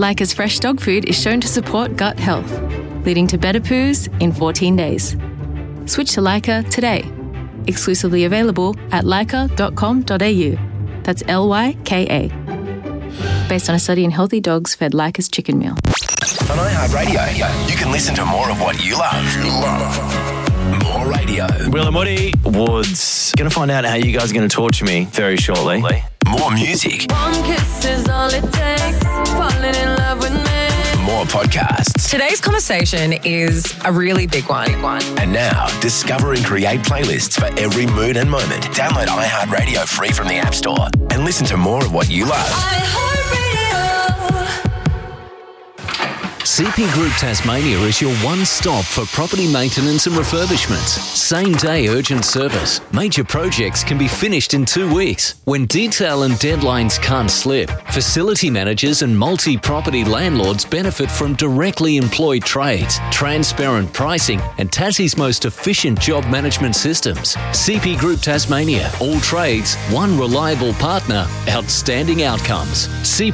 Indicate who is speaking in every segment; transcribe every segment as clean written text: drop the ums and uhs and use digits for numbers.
Speaker 1: Leica's fresh dog food is shown to support gut health, leading to better poos in 14 days. Switch to Leica today. Exclusively available at leica.com.au. That's Lyka. Based on a study in healthy dogs fed Leica's chicken meal.
Speaker 2: On iHeartRadio, you can listen to more of what you love. More radio.
Speaker 3: Will and Woody Woods. Going to find out how you guys are going to torture me very shortly.
Speaker 2: More music.
Speaker 4: One kiss is all it takes. Falling in love with me.
Speaker 2: More podcasts.
Speaker 5: Today's conversation is a really big one.
Speaker 2: And now, discover and create playlists for every mood and moment. Download iHeartRadio free from the App Store and listen to more of what you love.
Speaker 4: iHeartRadio.
Speaker 6: CP Group Tasmania is your one-stop for property maintenance and refurbishments. Same-day urgent service. Major projects can be finished in 2 weeks. When detail and deadlines can't slip, facility managers and multi-property landlords benefit from directly employed trades, transparent pricing, and Tassie's most efficient job management systems. CP Group Tasmania. All trades, one reliable partner, outstanding outcomes.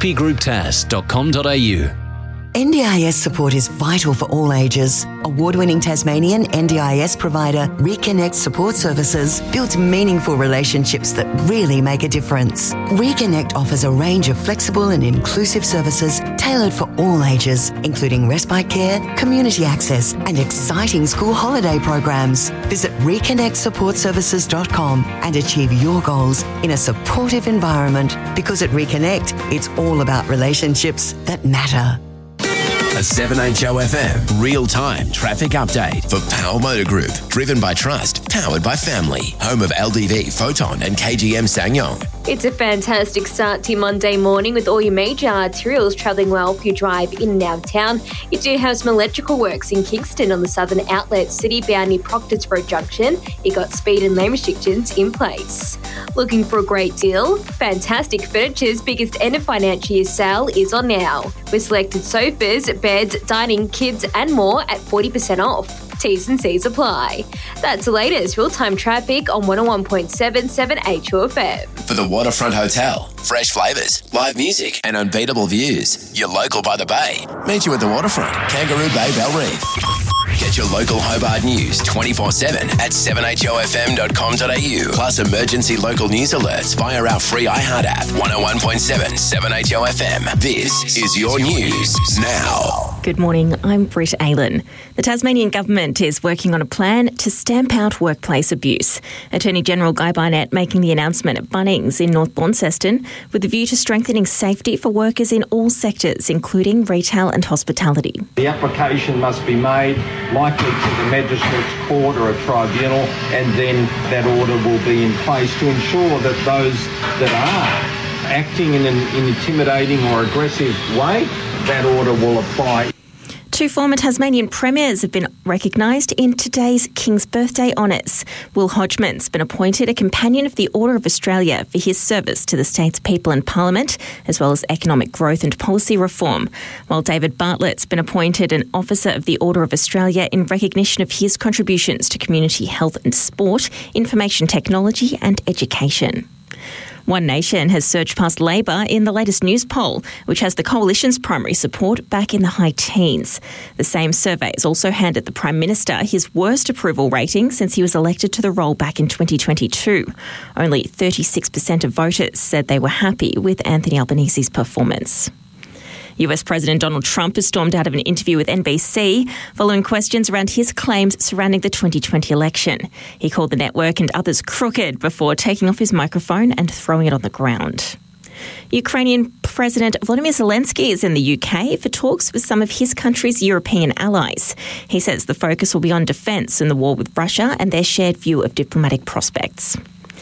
Speaker 6: cpgrouptas.com.au.
Speaker 7: NDIS support is vital for all ages. Award-winning Tasmanian NDIS provider Reconnect Support Services builds meaningful relationships that really make a difference. Reconnect offers a range of flexible and inclusive services tailored for all ages, including respite care, community access, and exciting school holiday programs. Visit reconnectsupportservices.com and achieve your goals in a supportive environment, because at Reconnect, it's all about relationships that matter.
Speaker 2: A 7HOFM real-time traffic update for Powell Motor Group. Driven by trust, powered by family. Home of LDV, Photon and KGM Ssangyong.
Speaker 8: It's a fantastic start to Monday morning with all your major arterials travelling well if you drive in and out of town. You do have some electrical works in Kingston on the southern outlet, city-bound near Proctors Road Junction. You got speed and lane restrictions in place. Looking for a great deal? Fantastic Furniture's biggest end of financial year sale is on now, with selected sofas, beds, dining, kids and more at 40% off. T's and C's apply. That's the latest real-time traffic on 101.77 HOFM.
Speaker 2: For the Waterfront Hotel, fresh flavours, live music and unbeatable views. You're local by the bay. Meet you at the Waterfront, Kangaroo Bay, Bell Reef. Get your local Hobart news 24/7 at 7HOFM.com.au. Plus emergency local news alerts via our free iHeart app. 101.7 7HOFM. This is your news now.
Speaker 9: Good morning, I'm Britt Aylen. The Tasmanian Government is working on a plan to stamp out workplace abuse. Attorney General Guy Barnett making the announcement at Bunnings in North Launceston with a view to strengthening safety for workers in all sectors, including retail and hospitality.
Speaker 10: The application must be made likely to the Magistrates Court or a tribunal, and then that order will be in place to ensure that those that are acting in an intimidating or aggressive way, that order will apply.
Speaker 9: Two former Tasmanian premiers have been recognised in today's King's Birthday honours. Will Hodgman's been appointed a Companion of the Order of Australia for his service to the state's people and Parliament, as well as economic growth and policy reform, while David Bartlett's been appointed an Officer of the Order of Australia in recognition of his contributions to community health and sport, information technology and education. One Nation has surged past Labor in the latest news poll, which has the Coalition's primary support back in the high teens. The same survey has also handed the Prime Minister his worst approval rating since he was elected to the role back in 2022. Only 36% of voters said they were happy with Anthony Albanese's performance. US President Donald Trump has stormed out of an interview with NBC following questions around his claims surrounding the 2020 election. He called the network and others crooked before taking off his microphone and throwing it on the ground. Ukrainian President Volodymyr Zelensky is in the UK for talks with some of his country's European allies. He says the focus will be on defence in the war with Russia and their shared view of diplomatic prospects.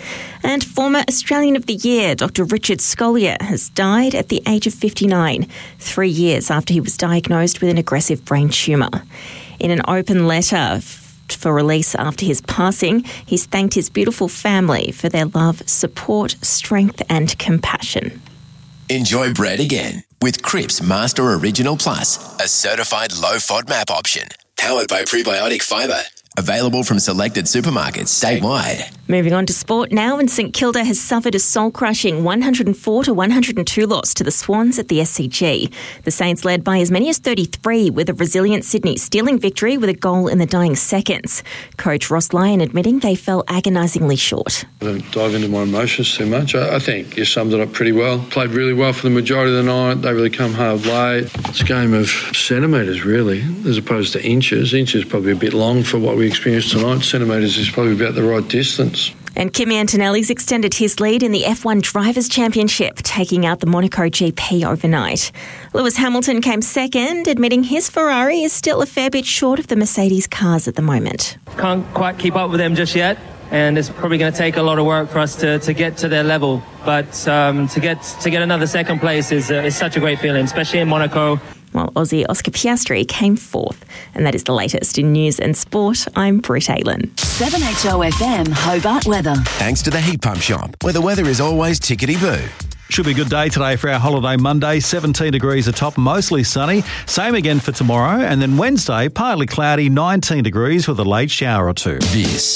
Speaker 9: And former Australian of the Year, Dr. Richard Scolyer, has died at the age of 59, 3 years after he was diagnosed with an aggressive brain tumour. In an open letter for release after his passing, he's thanked his beautiful family for their love, support, strength and compassion.
Speaker 2: Enjoy bread again with Cripps Master Original Plus, a certified low FODMAP option. Powered by Prebiotic Fibre. Available from selected supermarkets statewide.
Speaker 9: Moving on to sport now, and St Kilda has suffered a soul-crushing 104-102 loss to the Swans at the SCG. The Saints led by as many as 33, with a resilient Sydney stealing victory with a goal in the dying seconds. Coach Ross Lyon admitting they fell agonisingly short.
Speaker 11: I don't dive into my emotions too much. I think you summed it up pretty well. Played really well for the majority of the night. They really come hard late. It's a game of centimetres, really, as opposed to inches. Inches probably a bit long for what we experienced tonight. Centimetres is probably about the right distance.
Speaker 9: And Kimi Antonelli's extended his lead in the F1 Drivers' Championship, taking out the Monaco GP overnight. Lewis Hamilton came second, admitting his Ferrari is still a fair bit short of the Mercedes cars at the moment.
Speaker 12: Can't quite keep up with them just yet, and it's probably going to take a lot of work for us to get to their level. But to get another second place is such a great feeling, especially in Monaco.
Speaker 9: While Aussie Oscar Piastri came fourth. And that is the latest in news and sport. I'm Britt Aylan.
Speaker 13: 7HO FM Hobart weather.
Speaker 2: Thanks to the Heat Pump Shop, where the weather is always tickety-boo.
Speaker 14: Should be a good day today for our holiday Monday. 17 degrees atop, mostly sunny. Same again for tomorrow. And then Wednesday, partly cloudy, 19 degrees with a late shower or two.
Speaker 2: This